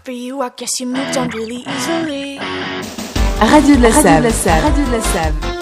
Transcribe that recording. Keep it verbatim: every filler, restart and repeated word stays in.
for you, I guess you moved on really easily. Radio de la Save. Radio de la Save.